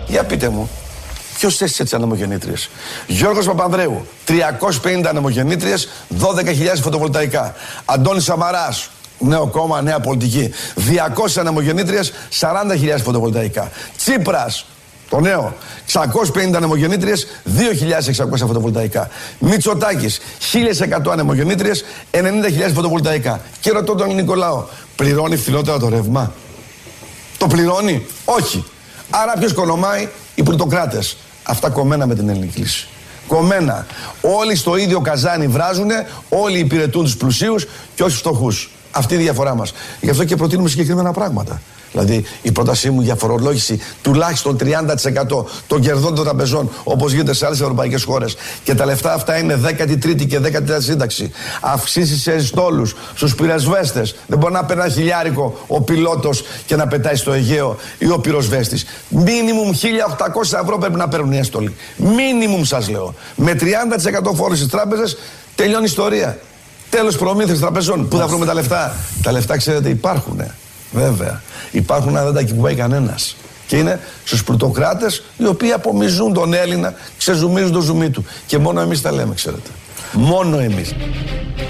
Για πείτε μου. Ποιος έστησε τις ανεμογεννήτριες? Γιώργος Παπανδρέου, 350 ανεμογεννήτριες, 12.000 φωτοβολταϊκά. Αντώνης Σαμαράς, νέο κόμμα, νέα πολιτική, 200 ανεμογεννήτριες, 40.000 φωτοβολταϊκά. Τσίπρας, το νέο, 650 ανεμογεννήτριες, 2.600 φωτοβολταϊκά. Μητσοτάκης, 1.100 ανεμογεννήτριες, 90.000 φωτοβολταϊκά. Και ρωτώ τον Νικολάο, πληρώνει φθηνότερα το ρεύμα? Το πληρώνει? Όχι. Άρα ποιος κονομάει? Οι πλουτοκράτες. Αυτά κομμένα με την ελληνική λύση. Κομμένα. Όλοι στο ίδιο καζάνι βράζουνε, όλοι υπηρετούν τους πλουσίους και όχι τους φτωχούς. Αυτή είναι η διαφορά μας. Γι' αυτό και προτείνουμε συγκεκριμένα πράγματα. Δηλαδή, η πρότασή μου για φορολόγηση τουλάχιστον 30% των κερδών των τραπεζών, όπως γίνεται σε άλλες ευρωπαϊκές χώρες. Και τα λεφτά αυτά είναι 13η και 14η σύνταξη. Αυξήσεις σε στόλους, στους πυροσβέστες. Δεν μπορεί να παίρνει ένα χιλιάρικο ο πιλότος και να πετάει στο Αιγαίο ή ο πυροσβέστης. Μίνιμουμ 1.800 ευρώ πρέπει να παίρνουν οι έστολοι. Μίνιμουμ, σας λέω. Με 30% φόρο στις τράπεζες τελειώνει η ιστορία. Τέλος προμήθειας τραπεζών. Πού θα βρούμε τα λεφτά? Τα λεφτά, ξέρετε, υπάρχουνε. Βέβαια. Υπάρχουν, αλλά δεν τα κυβάει κανένας. Και είναι στους πλουτοκράτες, οι οποίοι απομυζούν τον Έλληνα, ξεζουμίζουν το ζουμί του. Και μόνο εμείς τα λέμε, ξέρετε. Μόνο εμείς.